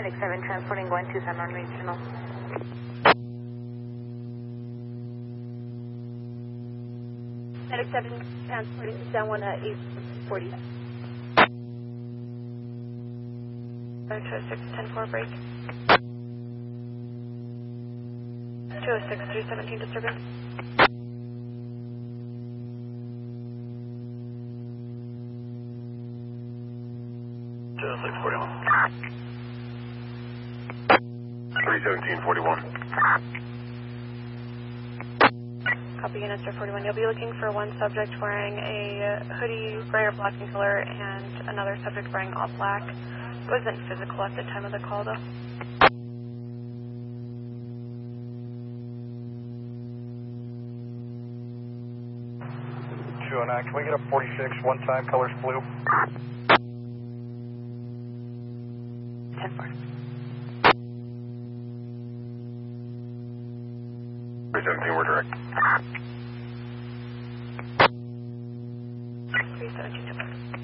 Medic 7 transporting going to San Juan Regional. Medic 7 transporting to San Juan at 840. 206, 10-4 break. 206, 317 disturbance. Copy units are 41. You'll be looking for one subject wearing a hoodie, gray or black in color, and another subject wearing all black. It wasn't physical at the time of the call, though. 209, can we get a 46 one time, colors blue? 10-4. 317, we're direct. 317,